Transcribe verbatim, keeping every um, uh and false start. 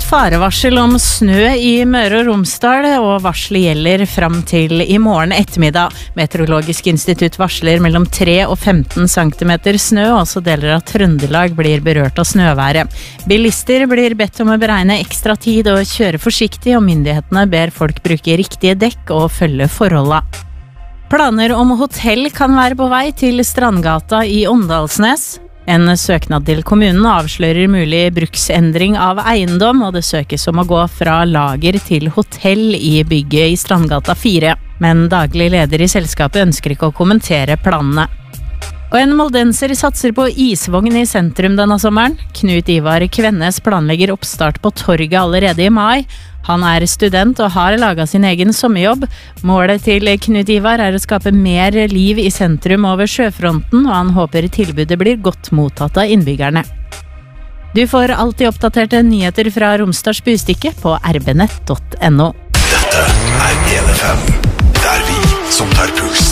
Farevarsel om snø i Møre og Romsdal, og varselet gjelder fram til i morgen ettermiddag. Meteorologisk institutt varsler mellom tre og femten centimeter snø, og også deler av Trøndelag blir berørt av snøværet. Bilister blir bedt om å beregne ekstra tid og kjøre forsiktig, og myndighetene ber folk bruke riktige dekk og følge forholdene. Planer om hotell kan være på vei til Strandgata i Åndalsnes. En søknad til kommunen avslører mulig bruksendring av eiendom, og det søkes om å gå fra lager til hotell i bygget i Strandgata fire. Men daglig leder i selskapet ønsker ikke å kommentere planene. Og en moldenser satser på isvogn i sentrum denne sommeren. Knut Ivar Kvennes planlegger oppstart på torget allerede i mai. Han er student og har laget sin egen sommerjobb. Målet til Knut Ivar er å skape mer liv i sentrum over sjøfronten, og han håper tilbudet blir godt mottatt av innbyggerne. Du får alltid oppdaterte nyheter fra Romsdals Budstikke på r b nett punktum n o. Dette er E N F M, der vi som tar puls.